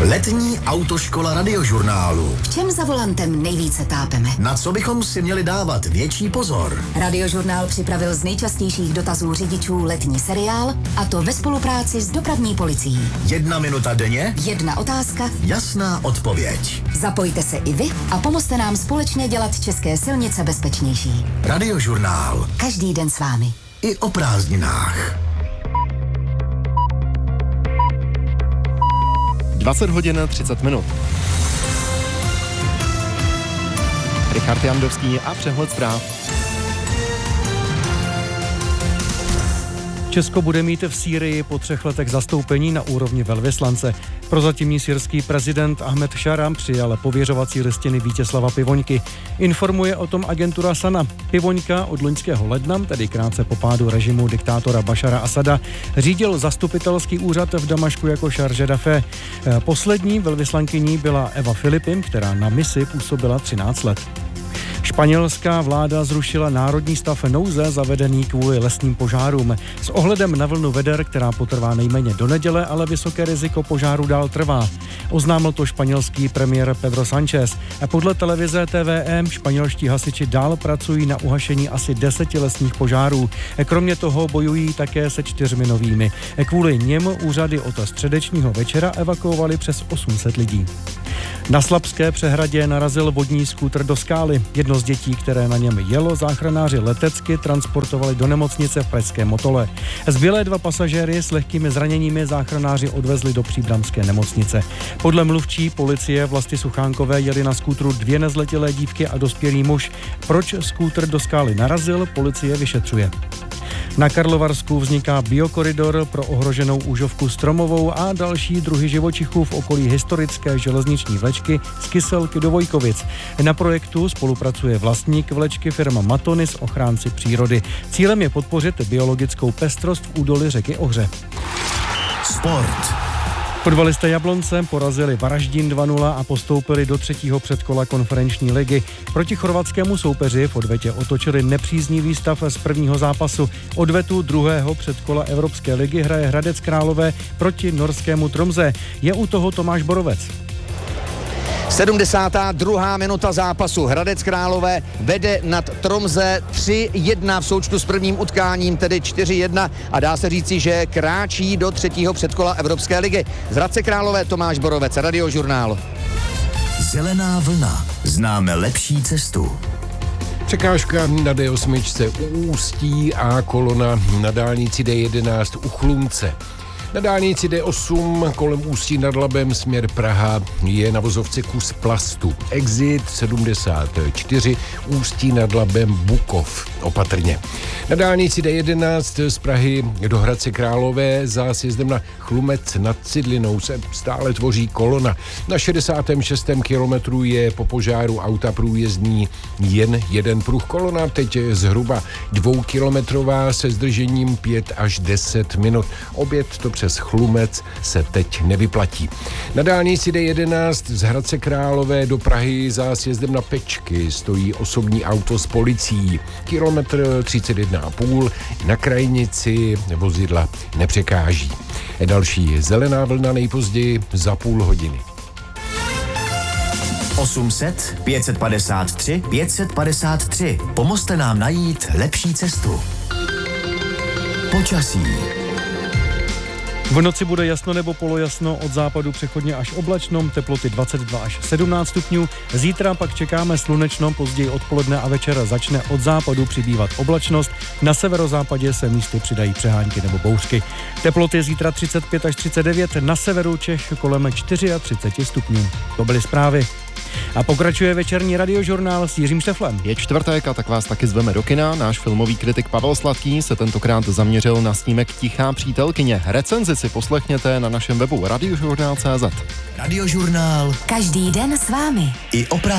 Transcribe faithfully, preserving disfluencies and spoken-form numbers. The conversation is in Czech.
Letní autoškola Radiožurnálu. V čem za volantem nejvíce tápeme? Na co bychom si měli dávat větší pozor? Radiožurnál připravil z nejčastějších dotazů řidičů letní seriál, a to ve spolupráci s dopravní policií. Jedna minuta denně? Jedna otázka? Jasná odpověď. Zapojte se i vy a pomozte nám společně dělat české silnice bezpečnější. Radiožurnál. Každý den s vámi. I o prázdninách. dvacet hodin třicet minut. Richard Jandovský a přehled zpráv. Česko bude mít v Sýrii po třech letech zastoupení na úrovni velvyslance. Prozatímní syrský prezident Ahmed Šaram přijal pověřovací listiny Vítězslava Pivoňky. Informuje o tom agentura Sana. Pivoňka od loňského ledna, tedy krátce po pádu režimu diktátora Bašara Asada, řídil zastupitelský úřad v Damašku jako chargé d'affaires. Poslední velvyslankyní byla Eva Filipim, která na misi působila třináct let. Španělská vláda zrušila národní stav nouze zavedený kvůli lesním požárům. S ohledem na vlnu veder, která potrvá nejméně do neděle, ale vysoké riziko požáru dál trvá. Oznámil to španělský premiér Pedro Sánchez. A podle televize T V M španělští hasiči dál pracují na uhašení asi deseti lesních požárů. Kromě toho bojují také se čtyřmi novými. Kvůli něm úřady od středečního večera evakuovali přes osm set lidí. Na Slabské přehradě narazil vodní skútr do skály. Jedno z dětí, které na něm jelo, záchranáři letecky transportovali do nemocnice v pražském Motole. Zbylé dva pasažéry s lehkými zraněními záchranáři odvezli do příbramské nemocnice. Podle mluvčí policie Vlasty Suchánkové jeli na skútru dvě nezletilé dívky a dospělý muž. Proč skútr do skály narazil, policie vyšetřuje. Na Karlovarsku vzniká biokoridor pro ohroženou úžovku stromovou a další druhy živočichů v okolí historické železniční vlečky z Kyselky do Vojkovic. Na projektu spolupracuje vlastník vlečky firma Matonis, ochránci přírody. Cílem je podpořit biologickou pestrost v údolí řeky Ohře. Sport. Fotbalisté Jablonce porazili Varaždín dva nula a postoupili do třetího předkola konferenční ligy. Proti chorvatskému soupeři v odvetě otočili nepříznivý stav z prvního zápasu. Odvetu druhého předkola Evropské ligy hraje Hradec Králové proti norskému Tromsø. Je u toho Tomáš Borovec. sedmdesátá druhá minuta zápasu. Hradec Králové vede nad Tromsø tři jedna v součtu s prvním utkáním, tedy čtyři jedna, a dá se říci, že kráčí do třetího předkola Evropské ligy. Z Hradce Králové Tomáš Borovec, Radiožurnál. Zelená vlna. Známe lepší cestu. Překážka na D osm u Ústí a kolona na dálnici D jedenáct u Chlumce. Na dálnici D osm kolem Ústí nad Labem směr Praha je na vozovce kus plastu. Exit sedmdesát čtyři Ústí nad Labem Bukov opatrně. Na dálnici D jedenáct z Prahy do Hradce Králové za sjezdem na Chlumec nad Cidlinou se stále tvoří kolona. Na šedesátém šestém kilometru je po požáru auta průjezdný jen jeden pruh. Kolona teď zhruba dvoukilometrová se zdržením pět až deset minut. Oběd to přes Chlumec se teď nevyplatí. Na dálnici D jedenáct z Hradce Králové do Prahy za sjezdem na Pečky stojí osobní auto s policií. Kilometr třicet jedna a půl, na krajnici vozidla nepřekáží. Další zelená vlna nejpozději za půl hodiny. osm set, pět set padesát tři, pět set padesát tři. Pomozte nám najít lepší cestu. Počasí. V noci bude jasno nebo polojasno, od západu přechodně až oblačno, teploty dvacet dva až sedmnáct stupňů. Zítra pak čekáme slunečno, později odpoledne a večer začne od západu přibývat oblačnost. Na severozápadě se místy přidají přehánky nebo bouřky. Teploty zítra třicet pět až třicet devět, na severu Čech kolem třicet čtyři stupňů. To byly zprávy. A pokračuje večerní Radiožurnál s Jiřím Šteflem. Je čtvrtek a tak vás taky zveme do kina. Náš filmový kritik Pavel Sladký se tentokrát zaměřil na snímek Tichá přítelkyně. Recenzi si poslechněte na našem webu radiožurnál tečka cé zet. Radiožurnál. Každý den s vámi. I o